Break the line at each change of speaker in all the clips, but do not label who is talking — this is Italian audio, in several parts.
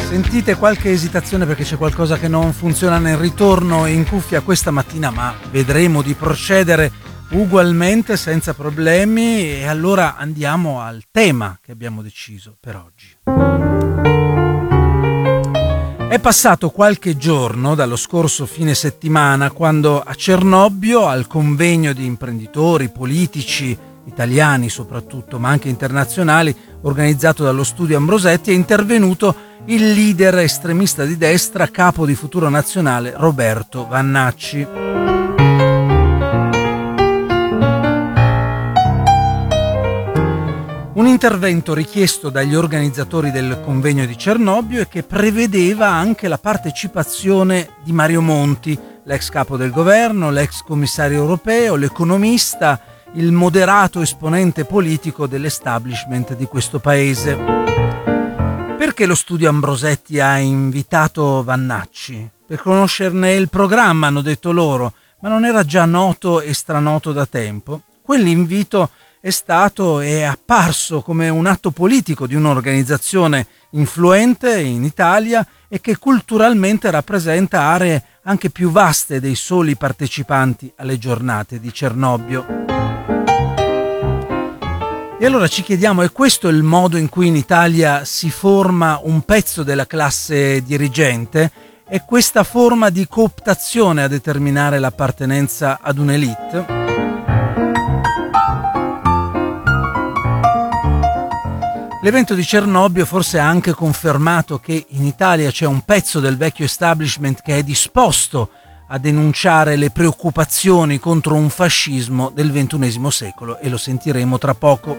Sentite qualche esitazione perché c'è qualcosa che non funziona nel ritorno in cuffia questa mattina, ma vedremo di procedere ugualmente senza problemi. E allora andiamo al tema che abbiamo deciso per oggi. È passato qualche giorno dallo scorso fine settimana quando a Cernobbio, al convegno di imprenditori, politici, italiani soprattutto, ma anche internazionali, organizzato dallo Studio Ambrosetti, è intervenuto il leader estremista di destra, capo di Futuro Nazionale, Roberto Vannacci. Un intervento richiesto dagli organizzatori del convegno di Cernobbio e che prevedeva anche la partecipazione di Mario Monti, l'ex capo del governo, l'ex commissario europeo, l'economista, il moderato esponente politico dell'establishment di questo paese. Perché lo Studio Ambrosetti ha invitato Vannacci? Per conoscerne il programma, hanno detto loro, ma non era già noto e stranoto da tempo? Quell'invito è stato e è apparso come un atto politico di un'organizzazione influente in Italia e che culturalmente rappresenta aree anche più vaste dei soli partecipanti alle giornate di Cernobbio. E allora ci chiediamo, è questo il modo in cui in Italia si forma un pezzo della classe dirigente? È questa forma di cooptazione a determinare l'appartenenza ad un'elite? L'evento di Cernobbio forse ha anche confermato che in Italia c'è un pezzo del vecchio establishment che è disposto a denunciare le preoccupazioni contro un fascismo del XXI secolo e lo sentiremo tra poco.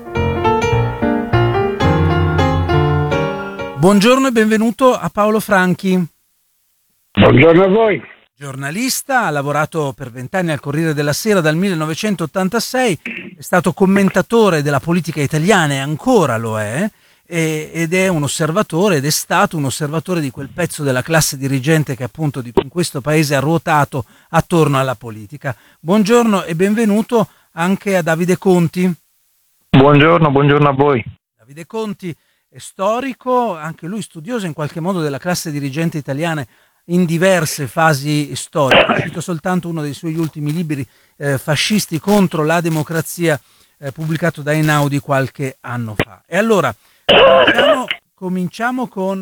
Buongiorno e benvenuto a Paolo Franchi.
Buongiorno a voi.
Giornalista, ha lavorato per 20 anni al Corriere della Sera dal 1986, è stato commentatore della politica italiana e ancora lo è, ed è un osservatore ed è stato un osservatore di quel pezzo della classe dirigente che appunto in questo paese ha ruotato attorno alla politica. Buongiorno e benvenuto anche a Davide Conti.
Buongiorno a voi.
Davide Conti è storico, anche lui studioso in qualche modo della classe dirigente italiana in diverse fasi storiche. Cito soltanto uno dei suoi ultimi libri, Fascisti contro la democrazia, pubblicato da Einaudi qualche anno fa. E allora cominciamo con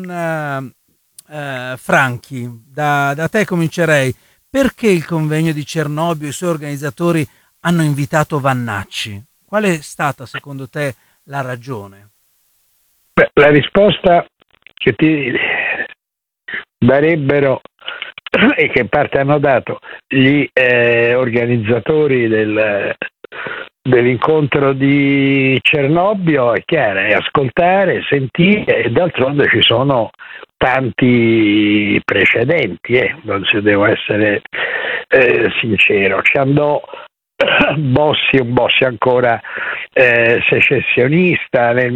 Franchi, da te comincerei. Perché il convegno di Cernobbio e i suoi organizzatori hanno invitato Vannacci? Qual è stata secondo te la ragione?
Beh, la risposta che ti darebbero e che in parte hanno dato gli organizzatori dell'incontro di Cernobbio è chiara, è ascoltare, sentire, e d'altronde ci sono tanti precedenti, non se devo essere sincero. Ci andò un Bossi ancora secessionista nel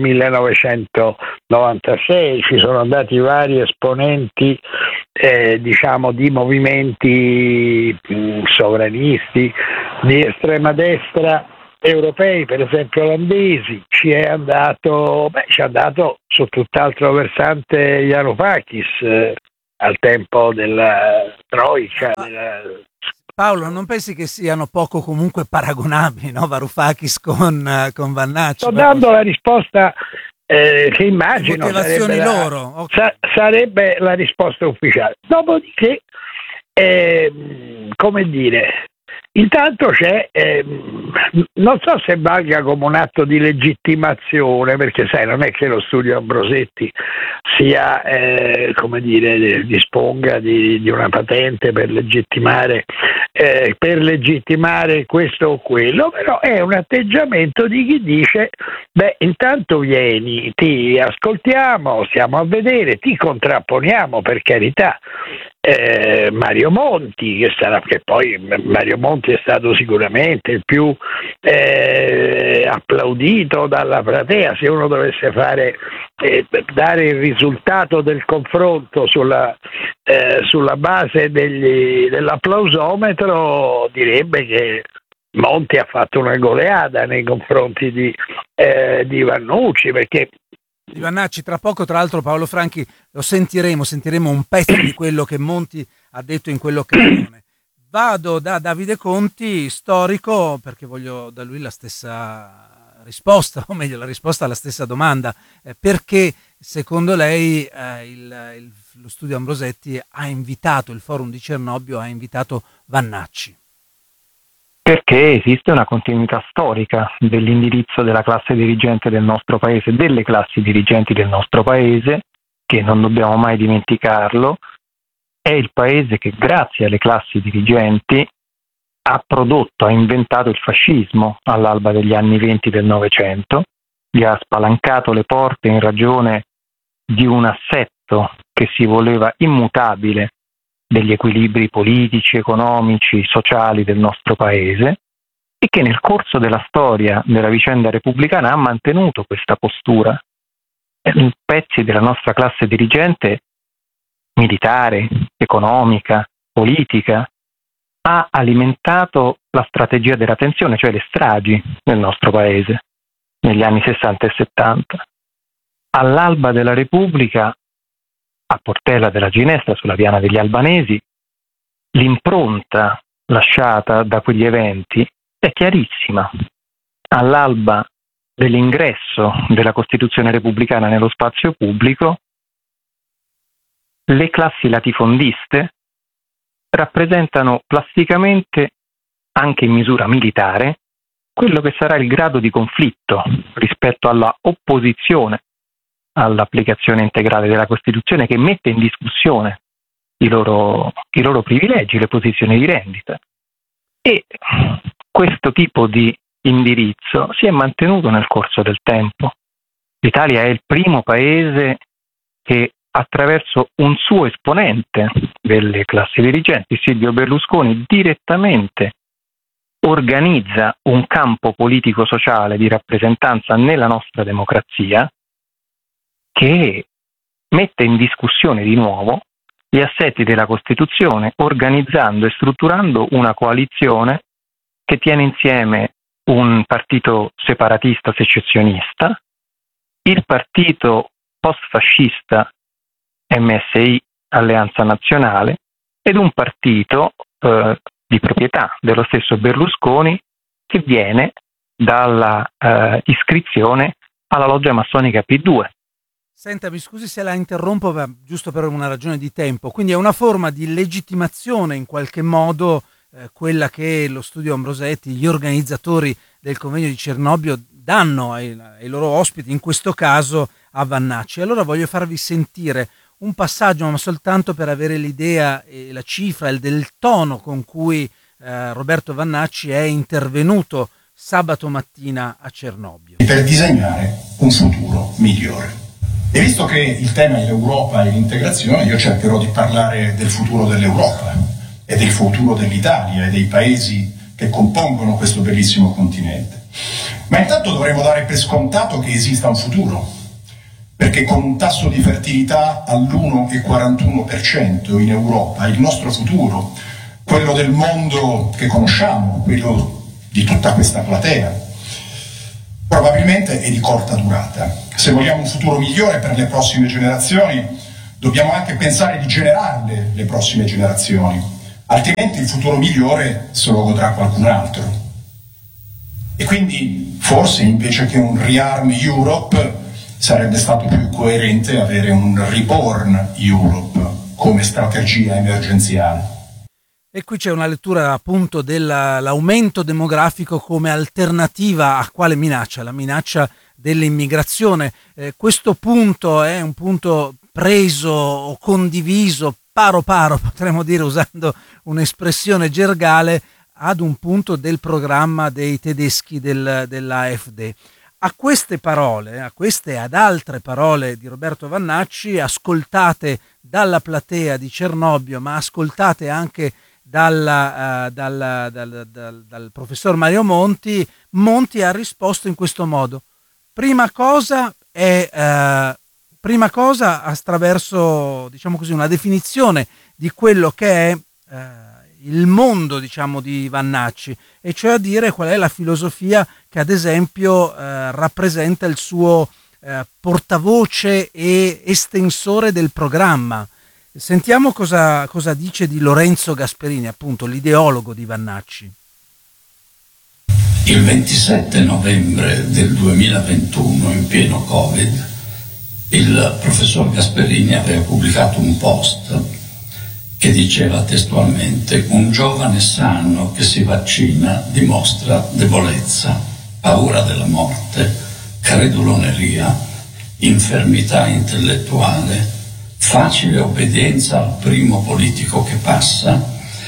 1996, ci sono andati vari esponenti di movimenti sovranisti di estrema destra europei, per esempio olandesi. Ci è andato su tutt'altro versante Varoufakis al tempo della Troika.
Paolo, non pensi che siano poco comunque paragonabili, no? Varoufakis con Vannacci?
Sto dando la risposta che immagino sarebbe la risposta ufficiale. Dopodiché, intanto c'è, non so se valga come un atto di legittimazione, perché sai, non è che lo Studio Ambrosetti sia, disponga di una patente per legittimare questo o quello, però è un atteggiamento di chi dice: beh, intanto vieni, ti ascoltiamo, stiamo a vedere, ti contrapponiamo, per carità, Mario Monti, che poi Mario Monti è stato sicuramente il più applaudito dalla platea. Se uno dovesse dare il risultato del confronto sulla base dell'applausometro, direbbe che Monti ha fatto una goleada nei confronti di Vannucci, perché
di Vannacci. Tra poco, tra l'altro, Paolo Franchi lo sentiremo un pezzo di quello che Monti ha detto in quell'occasione. Vado da Davide Conti, storico, perché voglio da lui la stessa risposta, o meglio la risposta alla stessa domanda. Perché secondo lei lo studio Ambrosetti ha invitato, il forum di Cernobbio ha invitato Vannacci?
Perché esiste una continuità storica dell'indirizzo della classe dirigente del nostro paese, delle classi dirigenti del nostro paese, che non dobbiamo mai dimenticarlo, è il paese che grazie alle classi dirigenti ha prodotto, ha inventato il fascismo all'alba degli anni 20 del Novecento, gli ha spalancato le porte in ragione di un assetto che si voleva immutabile degli equilibri politici, economici, sociali del nostro paese, e che nel corso della storia della vicenda repubblicana ha mantenuto questa postura. Pezzi della nostra classe dirigente, militare, economica, politica, ha alimentato la strategia della tensione, cioè le stragi nel nostro paese, negli anni 60 e 70. All'alba della Repubblica, a Portella della Ginestra, sulla Piana degli Albanesi, l'impronta lasciata da quegli eventi è chiarissima. All'alba dell'ingresso della Costituzione repubblicana nello spazio pubblico, le classi latifondiste rappresentano plasticamente, anche in misura militare, quello che sarà il grado di conflitto rispetto alla opposizione all'applicazione integrale della Costituzione, che mette in discussione i loro privilegi, le posizioni di rendita. E questo tipo di indirizzo si è mantenuto nel corso del tempo. L'Italia è il primo paese che, attraverso un suo esponente delle classi dirigenti, Silvio Berlusconi, direttamente organizza un campo politico-sociale di rappresentanza nella nostra democrazia che mette in discussione di nuovo gli assetti della Costituzione, organizzando e strutturando una coalizione che tiene insieme un partito separatista secessionista, il partito post-fascista MSI, Alleanza Nazionale, ed un partito di proprietà dello stesso Berlusconi che viene dalla iscrizione alla loggia massonica P2.
Senta, mi scusi se la interrompo, ma giusto per una ragione di tempo. Quindi è una forma di legittimazione in qualche modo quella che lo studio Ambrosetti, gli organizzatori del convegno di Cernobbio danno ai loro ospiti, in questo caso a Vannacci. Allora voglio farvi sentire un passaggio, ma soltanto per avere l'idea e la cifra del tono con cui Roberto Vannacci è intervenuto sabato mattina a Cernobbio.
Per disegnare un futuro migliore. E visto che il tema è l'Europa e l'integrazione, io cercherò di parlare del futuro dell'Europa e del futuro dell'Italia e dei paesi che compongono questo bellissimo continente. Ma intanto dovremo dare per scontato che esista un futuro, perché con un tasso di fertilità all'1,41% in Europa, il nostro futuro, quello del mondo che conosciamo, quello di tutta questa platea, probabilmente è di corta durata. Se vogliamo un futuro migliore per le prossime generazioni, dobbiamo anche pensare di generarle le prossime generazioni, altrimenti il futuro migliore se lo godrà qualcun altro. E quindi forse invece che un Rearm Europe sarebbe stato più coerente avere un Reborn Europe come strategia emergenziale.
E qui c'è una lettura appunto dell'aumento demografico come alternativa a quale minaccia? La minaccia dell'immigrazione. Questo punto è un punto preso o condiviso paro potremmo dire, usando un'espressione gergale, ad un punto del programma dei tedeschi dell'AfD. A queste parole, a queste e ad altre parole di Roberto Vannacci, ascoltate dalla platea di Cernobbio, ma ascoltate anche dal professor Mario Monti, Monti ha risposto in questo modo. Prima cosa attraverso, diciamo così, una definizione di quello che è il mondo, diciamo, di Vannacci, e cioè a dire qual è la filosofia che ad esempio rappresenta il suo portavoce e estensore del programma. Sentiamo cosa dice di Lorenzo Gasperini, appunto l'ideologo di Vannacci.
Il 27 novembre del 2021, in pieno Covid, il professor Gasperini aveva pubblicato un post che diceva testualmente: un giovane sano che si vaccina dimostra debolezza, paura della morte, creduloneria, infermità intellettuale, facile obbedienza al primo politico che passa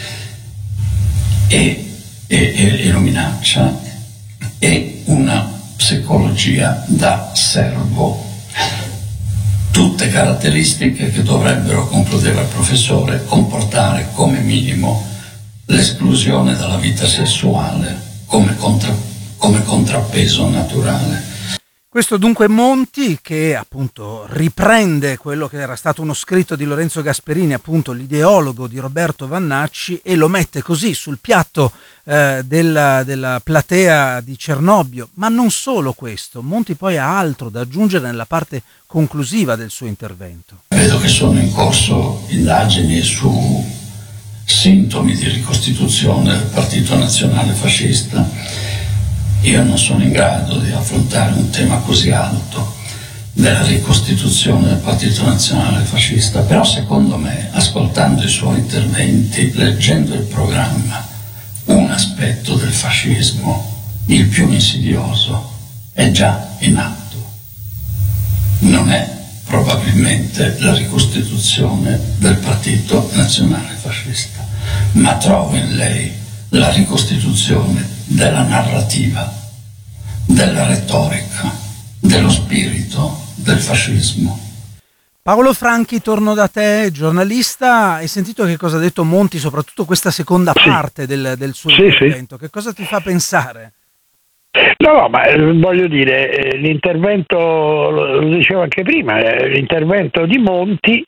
e lo minaccia, e una psicologia da servo. Tutte caratteristiche che dovrebbero, concludeva il professore, comportare come minimo l'esclusione dalla vita sessuale come contrappeso naturale.
Questo dunque Monti, che appunto riprende quello che era stato uno scritto di Lorenzo Gasperini, appunto l'ideologo di Roberto Vannacci, e lo mette così sul piatto della platea di Cernobbio. Ma non solo questo, Monti poi ha altro da aggiungere nella parte conclusiva del suo intervento.
Vedo che sono in corso indagini su sintomi di ricostituzione del Partito Nazionale Fascista. Io non sono in grado di affrontare un tema così alto della ricostituzione del Partito Nazionale Fascista, però secondo me, ascoltando i suoi interventi, leggendo il programma, un aspetto del fascismo, il più insidioso, è già in atto. Non è probabilmente la ricostituzione del Partito Nazionale Fascista, ma trovo in lei la ricostituzione della narrativa, della retorica, dello spirito del fascismo.
Paolo Franchi, torno da te, giornalista. Hai sentito che cosa ha detto Monti, soprattutto questa seconda parte del suo intervento? Che cosa ti fa pensare?
No, ma voglio dire, l'intervento, lo dicevo anche prima, l'intervento di Monti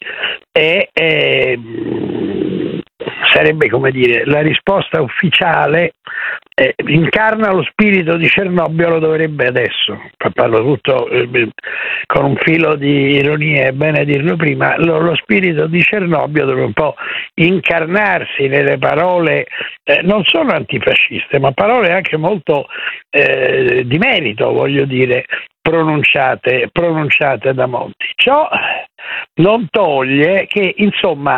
sarebbe, come dire, la risposta ufficiale, incarna lo spirito di Cernobbio, lo dovrebbe adesso, parlo tutto con un filo di ironia, è bene dirlo prima, lo spirito di Cernobbio dovrebbe un po' incarnarsi nelle parole, non solo antifasciste, ma parole anche molto di merito, voglio dire, pronunciate da Monti. Ciò non toglie che, insomma,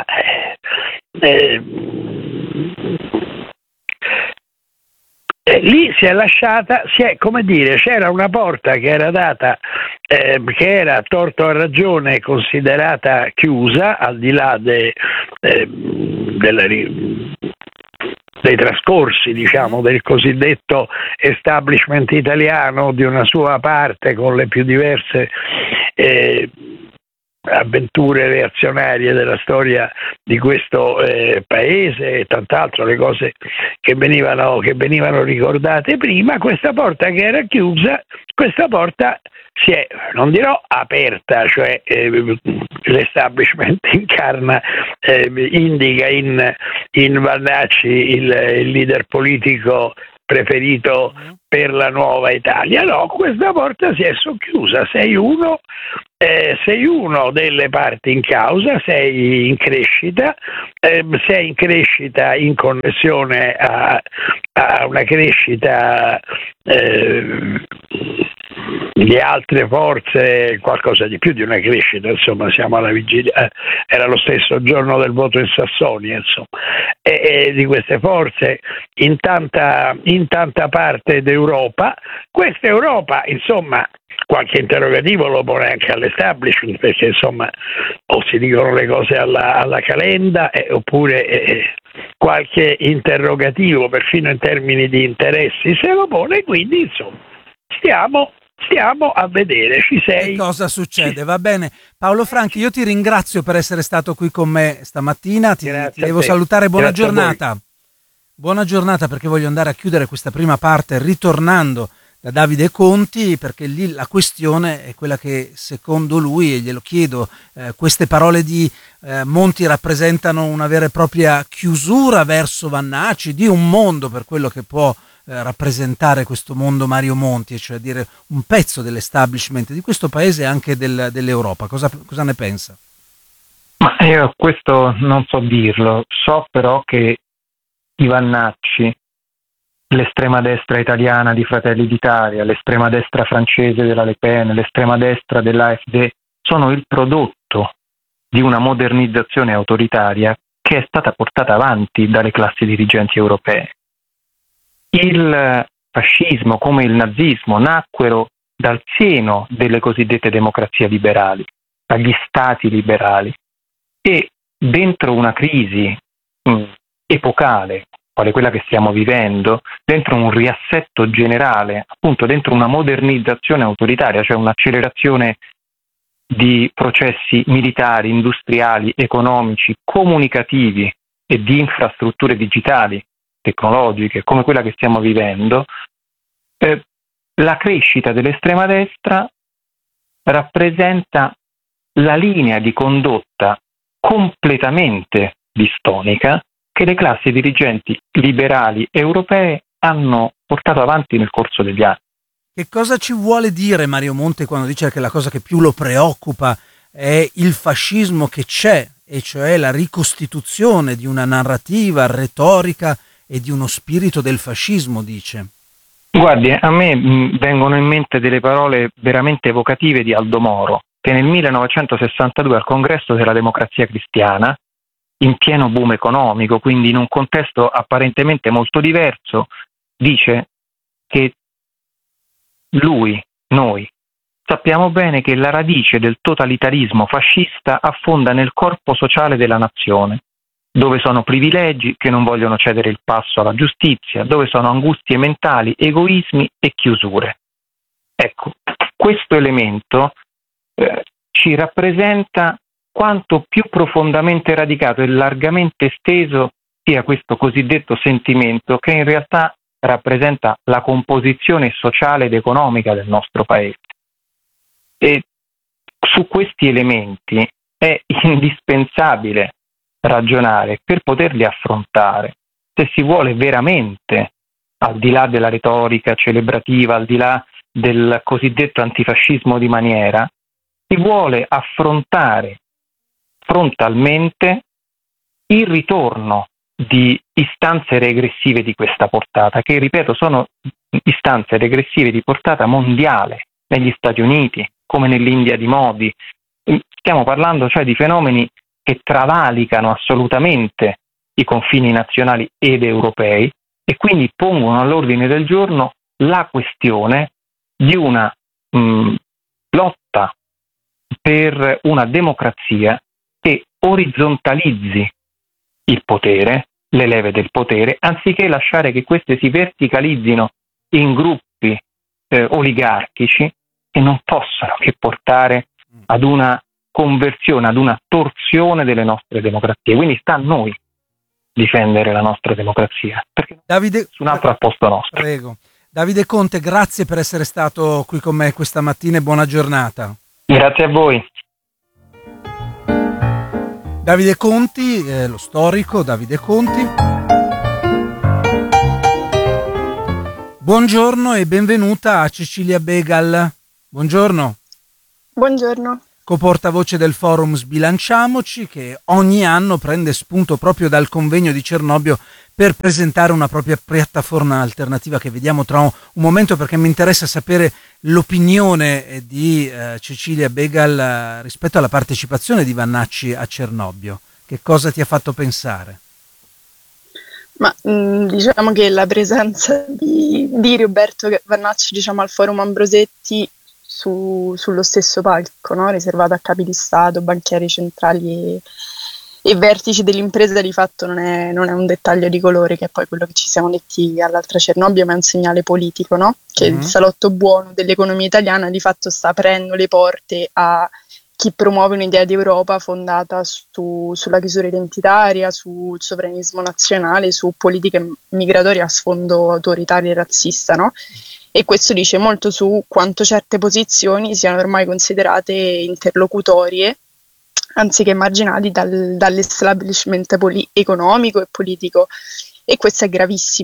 lì si è lasciata, come dire, c'era una porta che era data, che era a torto o a ragione considerata chiusa, al di là dei trascorsi, diciamo, del cosiddetto establishment italiano, di una sua parte con le più diverse avventure reazionarie della storia di questo paese e tant'altro, le cose che venivano ricordate prima. Questa porta che era chiusa, questa porta si è, non dirò aperta, cioè l'establishment incarna, indica in Vannacci il leader politico preferito per la nuova Italia. No, questa porta si è socchiusa, sei uno delle parti in causa, sei in crescita in connessione a una crescita di altre forze, qualcosa di più di una crescita, insomma, siamo alla vigilia, era lo stesso giorno del voto in Sassonia, insomma, e di queste forze in tanta parte d'Europa. Questa Europa, insomma, qualche interrogativo lo pone anche all'establishment, perché insomma o si dicono le cose alla Calenda, oppure qualche interrogativo perfino in termini di interessi se lo pone, quindi insomma stiamo a vedere, ci sei.
Che cosa succede? Va bene. Paolo Franchi, io ti ringrazio per essere stato qui con me stamattina, ti devo salutare, buona giornata. Buona giornata, perché voglio andare a chiudere questa prima parte ritornando da Davide Conti, perché lì la questione è quella che secondo lui, e glielo chiedo, queste parole di Monti rappresentano una vera e propria chiusura verso Vannacci, di un mondo per quello che può rappresentare questo mondo Mario Monti, cioè dire un pezzo dell'establishment di questo paese e anche dell'Europa. Cosa ne pensa?
Ma io questo non so dirlo, so però che i Vannacci, l'estrema destra italiana di Fratelli d'Italia, l'estrema destra francese della Le Pen, l'estrema destra dell'AfD sono il prodotto di una modernizzazione autoritaria che è stata portata avanti dalle classi dirigenti europee. Il fascismo, come il nazismo, nacquero dal seno delle cosiddette democrazie liberali, dagli stati liberali, e dentro una crisi epocale, quale quella che stiamo vivendo, dentro un riassetto generale, appunto dentro una modernizzazione autoritaria, cioè un'accelerazione di processi militari, industriali, economici, comunicativi e di infrastrutture digitali, tecnologiche, come quella che stiamo vivendo, la crescita dell'estrema destra rappresenta la linea di condotta completamente distonica che le classi dirigenti liberali europee hanno portato avanti nel corso degli anni.
Che cosa ci vuole dire Mario Monti quando dice che la cosa che più lo preoccupa è il fascismo che c'è, e cioè la ricostituzione di una narrativa retorica e di uno spirito del fascismo, dice?
Guardi, a me vengono in mente delle parole veramente evocative di Aldo Moro, che nel 1962 al Congresso della Democrazia Cristiana, in pieno boom economico, quindi in un contesto apparentemente molto diverso, dice che noi sappiamo bene che la radice del totalitarismo fascista affonda nel corpo sociale della nazione, dove sono privilegi che non vogliono cedere il passo alla giustizia, dove sono angustie mentali, egoismi e chiusure. Ecco, questo elemento ci rappresenta quanto più profondamente radicato e largamente esteso sia questo cosiddetto sentimento, che in realtà rappresenta la composizione sociale ed economica del nostro paese. E su questi elementi è indispensabile ragionare per poterli affrontare, se si vuole veramente, al di là della retorica celebrativa, al di là del cosiddetto antifascismo di maniera, si vuole affrontare frontalmente il ritorno di istanze regressive di questa portata, che ripeto sono istanze regressive di portata mondiale, negli Stati Uniti come nell'India di Modi. Stiamo parlando cioè di fenomeni che travalicano assolutamente i confini nazionali ed europei e quindi pongono all'ordine del giorno la questione di una lotta per una democrazia che orizzontalizzi il potere, le leve del potere, anziché lasciare che queste si verticalizzino in gruppi oligarchici che non possono che portare ad una conversione, ad una torsione delle nostre democrazie. Quindi sta a noi difendere la nostra democrazia, perché nessun altro al posto nostro.
Prego. Davide Conte, grazie per essere stato qui con me questa mattina e buona giornata.
Grazie a voi.
Davide Conti, lo storico Davide Conti. Buongiorno e benvenuta a Cecilia Begal. Buongiorno.
Buongiorno.
Coportavoce del forum Sbilanciamoci, che ogni anno prende spunto proprio dal convegno di Cernobbio per presentare una propria piattaforma alternativa che vediamo tra un momento, perché mi interessa sapere l'opinione di Cecilia Begal rispetto alla partecipazione di Vannacci a Cernobbio. Che cosa ti ha fatto pensare?
Ma diciamo che la presenza di Roberto Vannacci, diciamo, al forum Ambrosetti sullo stesso palco, no? Riservato a capi di Stato, banchieri centrali e vertici dell'impresa, di fatto non è un dettaglio di colore, che è poi quello che ci siamo detti all'altra Cernobbio, ma è un segnale politico, no? Che il salotto buono dell'economia italiana di fatto sta aprendo le porte a chi promuove un'idea di Europa fondata sulla chiusura identitaria, sul sovranismo nazionale, su politiche migratorie a sfondo autoritario e razzista, no? E questo dice molto su quanto certe posizioni siano ormai considerate interlocutorie, anziché marginali dall'establishment economico e politico. E questo è gravissimo.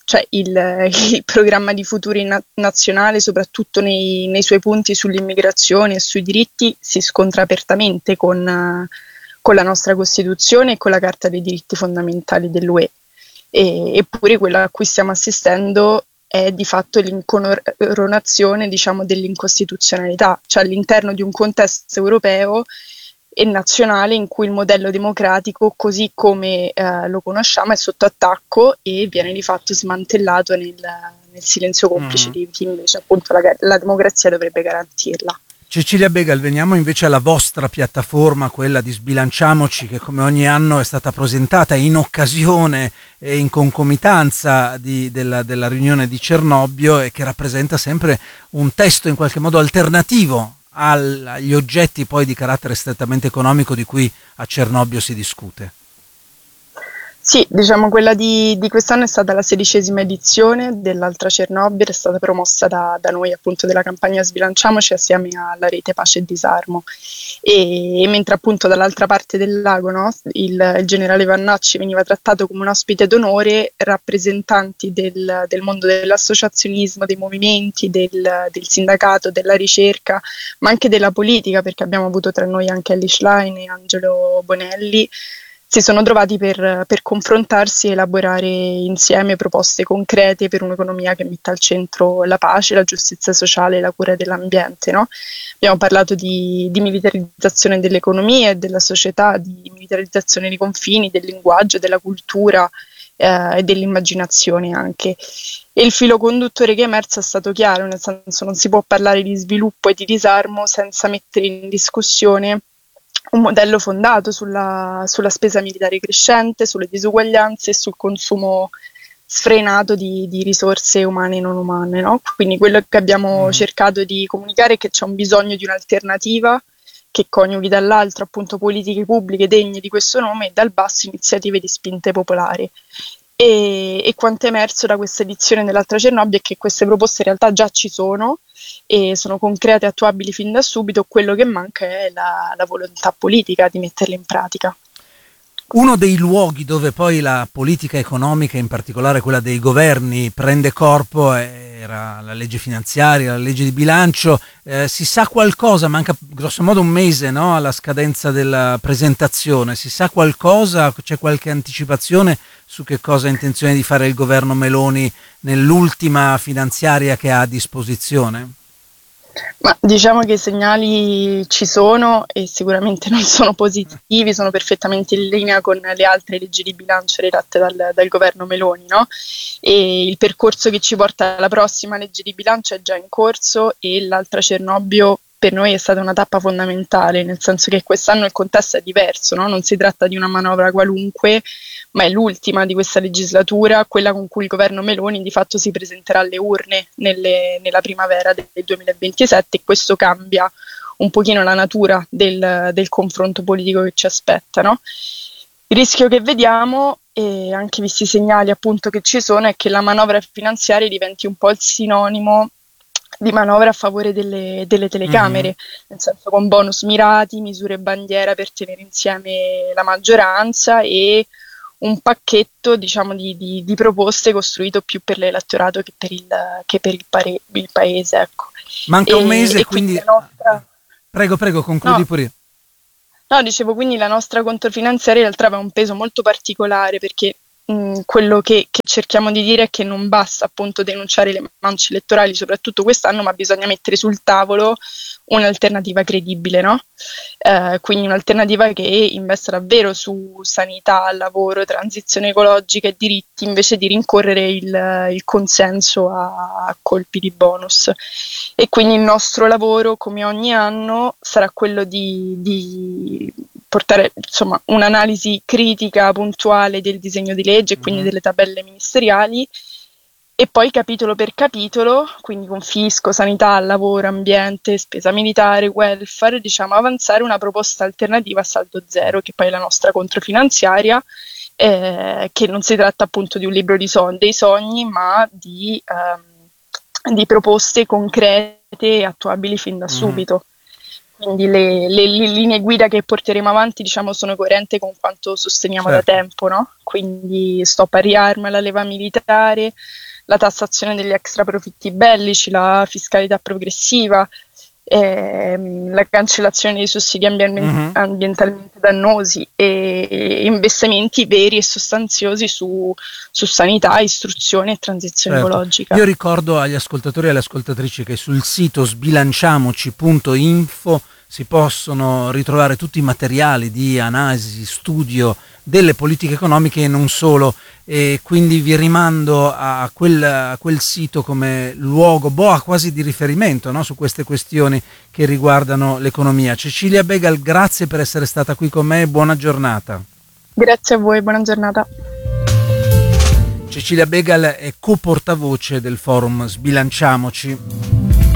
cioè il programma di futuri nazionale, soprattutto nei suoi punti sull'immigrazione e sui diritti, si scontra apertamente con la nostra Costituzione e con la Carta dei diritti fondamentali dell'UE. Eppure quello a cui stiamo assistendo è di fatto l'incoronazione, diciamo, dell'incostituzionalità, cioè all'interno di un contesto europeo e nazionale in cui il modello democratico, così come lo conosciamo, è sotto attacco e viene di fatto smantellato nel silenzio complice di chi invece appunto la democrazia dovrebbe garantirla.
Cecilia Begal, veniamo invece alla vostra piattaforma, quella di Sbilanciamoci, che come ogni anno è stata presentata in occasione e in concomitanza della riunione di Cernobbio e che rappresenta sempre un testo in qualche modo alternativo agli oggetti poi di carattere strettamente economico di cui a Cernobbio si discute.
Sì, diciamo quella di quest'anno è stata la 16ª edizione dell'altra Cernobbio, è stata promossa da noi appunto della campagna Sbilanciamoci assieme alla rete Pace e Disarmo e mentre appunto dall'altra parte del lago, no, il generale Vannacci veniva trattato come un ospite d'onore, rappresentanti del mondo dell'associazionismo, dei movimenti, del sindacato, della ricerca, ma anche della politica, perché abbiamo avuto tra noi anche Elly Schlein e Angelo Bonelli, si sono trovati per confrontarsi e elaborare insieme proposte concrete per un'economia che metta al centro la pace, la giustizia sociale e la cura dell'ambiente. No? Abbiamo parlato di militarizzazione dell'economia e della società, di militarizzazione dei confini, del linguaggio, della cultura e dell'immaginazione anche. E il filo conduttore che è emerso è stato chiaro, nel senso non si può parlare di sviluppo e di disarmo senza mettere in discussione un modello fondato sulla spesa militare crescente, sulle disuguaglianze e sul consumo sfrenato di risorse umane e non umane. No? Quindi quello che abbiamo cercato di comunicare è che c'è un bisogno di un'alternativa che coniughi dall'altro appunto politiche pubbliche degne di questo nome e dal basso iniziative di spinte popolari. E quanto è emerso da questa edizione dell'altra Cernobbio è che queste proposte in realtà già ci sono e sono concrete e attuabili fin da subito, quello che manca è la volontà politica di metterle in pratica.
Uno dei luoghi dove poi la politica economica, in particolare quella dei governi, prende corpo era la legge finanziaria, la legge di bilancio. Si sa qualcosa, manca grosso modo un mese, no, alla scadenza della presentazione, si sa qualcosa, c'è qualche anticipazione su che cosa ha intenzione di fare il governo Meloni nell'ultima finanziaria che ha a disposizione?
Ma diciamo che i segnali ci sono e sicuramente non sono positivi, sono perfettamente in linea con le altre leggi di bilancio redatte dal governo Meloni, no? E il percorso che ci porta alla prossima legge di bilancio è già in corso e l'altra Cernobbio per noi è stata una tappa fondamentale, nel senso che quest'anno il contesto è diverso, no? Non si tratta di una manovra qualunque, ma è l'ultima di questa legislatura, quella con cui il governo Meloni di fatto si presenterà alle urne nella primavera del 2027 e questo cambia un pochino la natura del confronto politico che ci aspetta. No? Il rischio che vediamo, e anche visti i segnali appunto che ci sono, è che la manovra finanziaria diventi un po' il sinonimo di manovra a favore delle telecamere, nel senso con bonus mirati, misure bandiera per tenere insieme la maggioranza e un pacchetto diciamo di proposte costruito più per l'elettorato che per il paese. Ecco.
Manca un mese, quindi nostra... Prego, concludi pure.
No, dicevo, quindi la nostra controfinanziaria in realtà aveva un peso molto particolare perché quello che cerchiamo di dire è che non basta appunto denunciare le mance elettorali, soprattutto quest'anno, ma bisogna mettere sul tavolo un'alternativa credibile, no? Quindi un'alternativa che investa davvero su sanità, lavoro, transizione ecologica e diritti, invece di rincorrere il consenso a colpi di bonus. E quindi il nostro lavoro, come ogni anno, sarà quello di portare insomma un'analisi critica puntuale del disegno di legge e quindi delle tabelle ministeriali e poi capitolo per capitolo, quindi con fisco, sanità, lavoro, ambiente, spesa militare, welfare, diciamo avanzare una proposta alternativa a saldo zero, che poi è la nostra controfinanziaria, che non si tratta appunto di un libro dei sogni, ma di proposte concrete e attuabili fin da subito. quindi le linee guida che porteremo avanti, diciamo, sono coerenti con quanto sosteniamo da tempo, no? Quindi stop al riarmo, la leva militare, la tassazione degli extraprofitti bellici, la fiscalità progressiva, la cancellazione dei sussidi ambientalmente dannosi e investimenti veri e sostanziosi su sanità, istruzione e transizione ecologica.
Io ricordo agli ascoltatori e alle ascoltatrici che sul sito sbilanciamoci.info si possono ritrovare tutti i materiali di analisi, studio delle politiche economiche e non solo, e quindi vi rimando a quel sito come luogo boa quasi di riferimento, no? Su queste questioni che riguardano l'economia. Cecilia Begal, grazie per essere stata qui con me e buona giornata.
Grazie a voi, buona giornata.
Cecilia Begal è co-portavoce del forum Sbilanciamoci.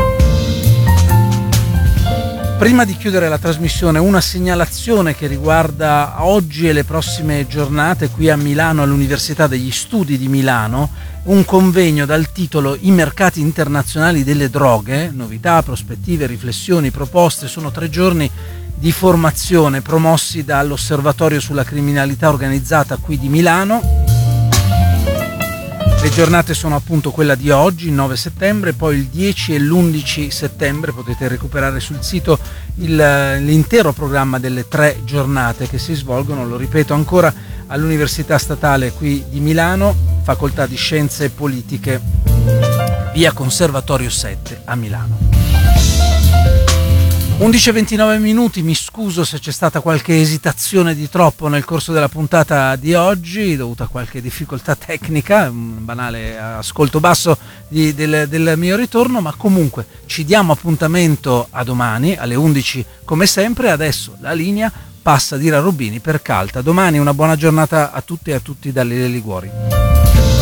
Prima di chiudere la trasmissione, una segnalazione che riguarda oggi e le prossime giornate qui a Milano, all'Università degli Studi di Milano, un convegno dal titolo I mercati internazionali delle droghe, novità, prospettive, riflessioni, proposte. Sono 3 giorni di formazione promossi dall'Osservatorio sulla criminalità organizzata qui di Milano. Le giornate sono appunto quella di oggi, il 9 settembre, poi il 10 e l'11 settembre. Potete recuperare sul sito l'intero programma delle 3 giornate che si svolgono, lo ripeto ancora, all'Università Statale qui di Milano, Facoltà di Scienze Politiche, via Conservatorio 7 a Milano. 11:29 minuti, mi scuso se c'è stata qualche esitazione di troppo nel corso della puntata di oggi, dovuta a qualche difficoltà tecnica, un banale ascolto basso del mio ritorno, ma comunque ci diamo appuntamento a domani alle 11 come sempre. Adesso la linea passa a Dira Rubini per Calta. Domani una buona giornata a tutte e a tutti dalle Liguori.